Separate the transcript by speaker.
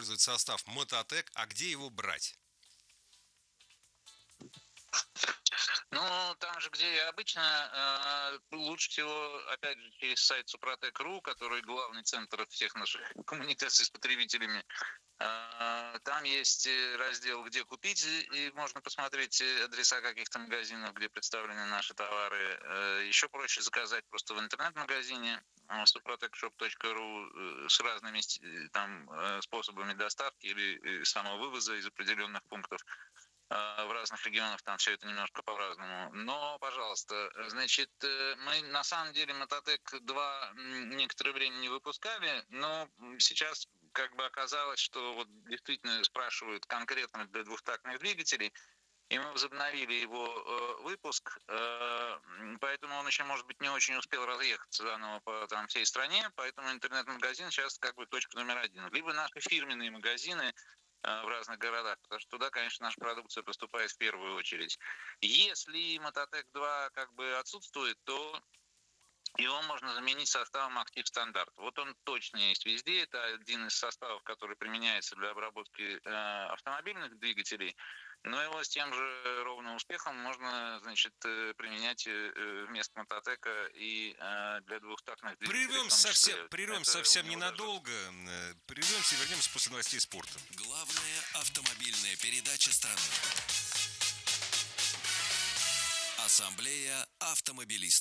Speaker 1: использовать состав Мототек, а где его брать?
Speaker 2: Ну, там же, где и обычно, лучше всего, опять же, через сайт Супротек.ру, который главный центр всех наших коммуникаций с потребителями. Там есть раздел «Где купить», и можно посмотреть адреса каких-то магазинов, где представлены наши товары. Еще проще заказать просто в интернет-магазине suprotecshop.ru с разными там способами доставки или самовывоза из определенных пунктов. В разных регионах там все это немножко по-разному. Но, пожалуйста, значит, мы на самом деле Мототек 2 некоторое время не выпускали, но сейчас как бы оказалось, что вот действительно спрашивают конкретно для двухтактных двигателей, и мы возобновили его выпуск, поэтому он еще, может быть, не очень успел разъехаться заново по там, всей стране, поэтому интернет-магазин сейчас как бы точка номер один. Либо наши фирменные магазины в разных городах, потому что туда, конечно, наша продукция поступает в первую очередь. Если Мототек 2 как бы отсутствует, то его можно заменить составом Актив Стандарт. Вот он точно есть везде. Это один из составов, который применяется для обработки автомобильных двигателей. Но его с тем же ровным успехом можно, значит, применять вместо Мототека и для двухтактных двигателей в том числе.
Speaker 1: Прервемся
Speaker 2: Это у
Speaker 1: совсем
Speaker 2: него даже...
Speaker 1: ненадолго. Прервемся и вернемся после новостей спорта.
Speaker 3: Главная автомобильная передача страны. Ассамблея автомобилистов.